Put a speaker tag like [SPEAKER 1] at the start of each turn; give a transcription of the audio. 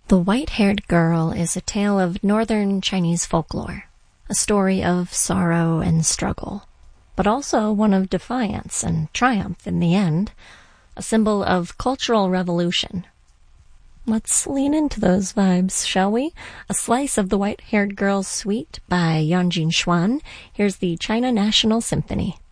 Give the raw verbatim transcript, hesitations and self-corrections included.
[SPEAKER 1] The White-Haired Girl is a tale of northern Chinese folklore, a story of sorrow and struggle, but also one of defiance and triumph in the end, a symbol of cultural revolution. Let's lean into those vibes, shall we? A slice of The White-Haired Girl's Suite by Yanjin Xuan. Here's the China National Symphony.